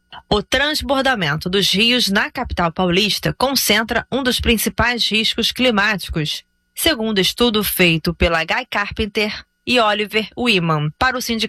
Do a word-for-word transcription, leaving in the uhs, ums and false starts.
O transbordamento dos rios na capital paulista concentra um dos principais riscos climáticos, segundo estudo feito pela Guy Carpenter e Oliver Wyman para o Sindicato